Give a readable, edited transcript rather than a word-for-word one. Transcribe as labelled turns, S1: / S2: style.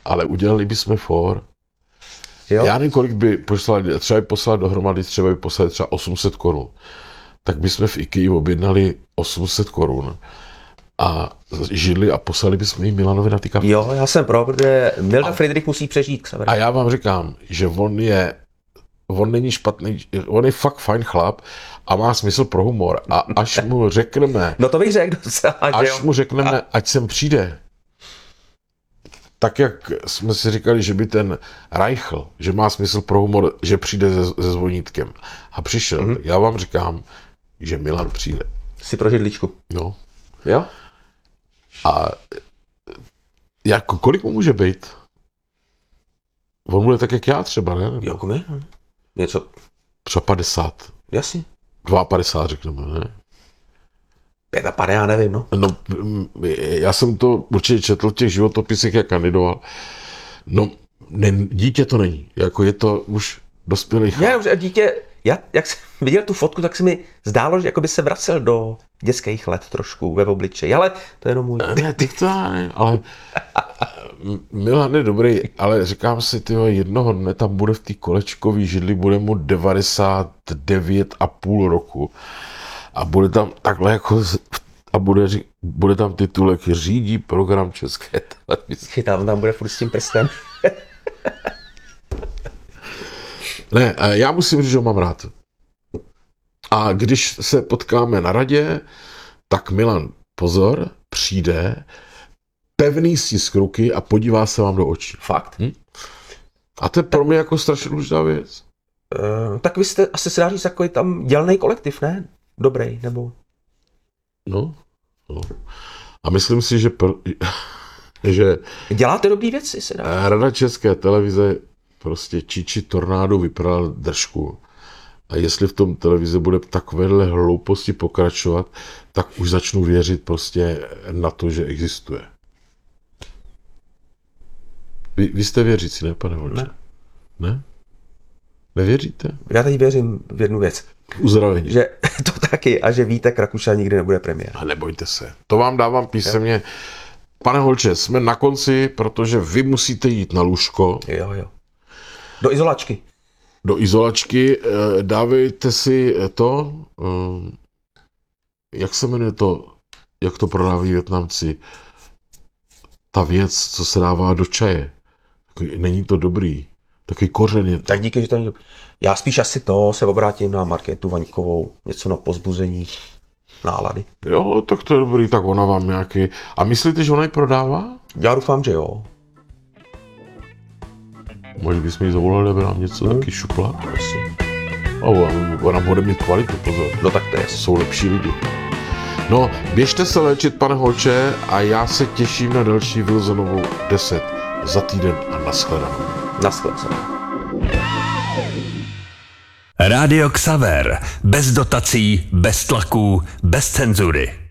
S1: ale udělali bychom for.
S2: Jo?
S1: Já nevím, kolik by poslali, třeba by poslali dohromady, třeba by poslali třeba 800 korun. Tak bychom v IKEA objednali 800 korun a židli a poslali bychom jim Milanovi na ty kafe.
S2: Jo, já jsem pro, protože Milda Friedrich musí přežít k Severu.
S1: A já vám říkám, že on není špatný, on je fakt fajn chlap a má smysl pro humor. A až mu řekneme,
S2: No to bych řekl docela, že jo.
S1: mu řekneme, ať sem přijde, tak jak jsme si říkali, že by ten Reichl, že má smysl pro humor, že přijde se zvonítkem. A přišel. Já vám říkám, že Milan přijde.
S2: Si pro židličku.
S1: No.
S2: Jo?
S1: A jako kolik mu může být? On bude tak, jak já třeba, ne?
S2: Jo, komi? Něco,
S1: Třeba 50.
S2: jasně.
S1: 52 řekneme, ne?
S2: 55, já nevím, no.
S1: No, já jsem to určitě četl v těch životopisech, jak kandidoval. No, dítě to není. Jako je to už dospělý chlap.
S2: Já, dítě, jak jsem viděl tu fotku, tak se mi zdálo, že jako by se vracel do dětských let trošku ve obličeji, ale to je jenom můj.
S1: Ne, ty to ne, ale Milan je dobrý, ale říkám si, tyjo, jednoho dne tam bude v té kolečkový židli, bude mu 99,5 roku a bude tam takhle jako a bude tam titulek řídí program České televize.
S2: Chytám, tam bude furt s tím prstem.
S1: Ne, já musím říct, že ho mám rád. A když se potkáme na radě, tak Milan, pozor, přijde, pevný stisk ruky a podívá se vám do očí.
S2: Fakt?
S1: A to je pro mě jako strašně důležitá věc.
S2: Tak vy jste asi se dá říct takový tam dělnej kolektiv, ne? Dobrý, nebo?
S1: No. A myslím si, že
S2: Děláte dobrý věci, se dá.
S1: Rada České televize prostě Čiči Tornádu vypral držku. A jestli v tom televize bude takovéhle hlouposti pokračovat, tak už začnu věřit prostě na to, že existuje. Vy jste věřící, ne, pane Holče? Ne? Nevěříte?
S2: Já teď věřím v jednu věc.
S1: Uzdravení.
S2: Že to taky a že Vítek Rakušan nikdy nebude premiér.
S1: A nebojte se. To vám dávám písemně. Pane Holče, jsme na konci, protože vy musíte jít na lůžko.
S2: Jo. Do izolačky.
S1: Do izolačky. Dávejte si to, jak se jmenuje to, jak to prodávají Vietnamci, ta věc, co se dává do čaje. Není to dobrý. Takový kořen je to.
S2: Tak díky, že to není. Já spíš asi to se obrátím na Markétu Vaňkovou, něco na pozbuzení nálady.
S1: Jo, tak to je dobrý, tak ona vám nějaký... A myslíte, že ona ji prodává?
S2: Já doufám, že jo.
S1: Možná bychom jí zavolali, aby nám něco taky šupla. Ona bude mít kvalitu, pozor.
S2: No tak to je.
S1: Jsou lepší lidi. No, běžte se léčit, pane Holče, a já se těším na další Wilsonovou 10 za týden a nashledanou.
S2: Nashledanou.
S3: Rádio Xaver. Bez dotací, bez tlaků, bez cenzury.